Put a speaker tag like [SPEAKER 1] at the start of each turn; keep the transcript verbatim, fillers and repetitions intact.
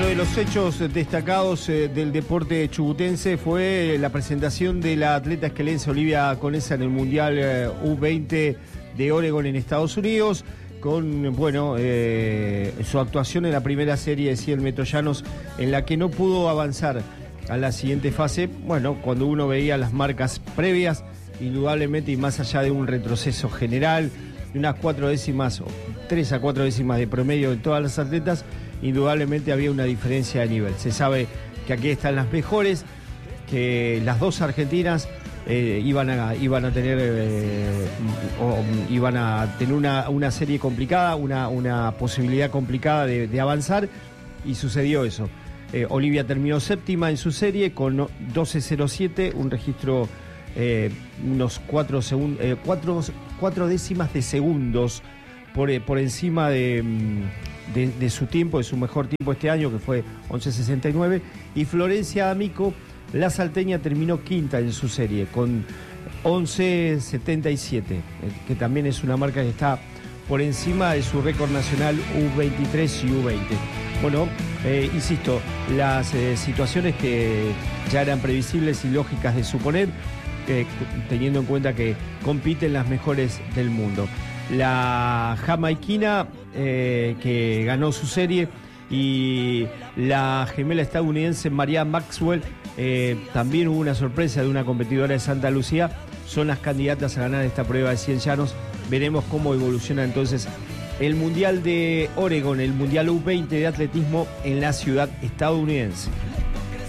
[SPEAKER 1] Otro de los hechos destacados eh, del deporte chubutense fue la presentación de la atleta esquelense Olivia Conesa en el Mundial eh, U veinte de Oregon en Estados Unidos, con bueno eh, su actuación en la primera serie de cien metros llanos, en la que no pudo avanzar a la siguiente fase. Bueno, cuando uno veía las marcas previas, indudablemente, y más allá de un retroceso general, de unas cuatro décimas, o tres a cuatro décimas de promedio de todas las atletas, indudablemente había una diferencia de nivel. Se sabe que aquí están las mejores, que las dos argentinas eh, iban a iban a tener eh, o, iban a tener una, una serie complicada, una, una posibilidad complicada de, de avanzar, y sucedió eso. Eh, Olivia terminó séptima en su serie con doce cero siete, un registro eh, unos cuatro segundos, eh, cuatro, cuatro décimas de segundos por, eh, por encima de, de, de su tiempo, de su mejor tiempo este año, que fue once sesenta y nueve. Y Florencia Amico, la salteña, terminó quinta en su serie con once setenta y siete, eh, que también es una marca que está por encima de su récord nacional U veintitrés y U veinte. Bueno, eh, insisto, las eh, situaciones que ya eran previsibles y lógicas de suponer, eh, teniendo en cuenta que compiten las mejores del mundo. La jamaiquina eh, que ganó su serie, y la gemela estadounidense Maria Maxwell, eh, también hubo una sorpresa de una competidora de Santa Lucía, son las candidatas a ganar esta prueba de cien llanos. Veremos cómo evoluciona entonces el Mundial de Oregon, el Mundial U veinte de atletismo en la ciudad estadounidense.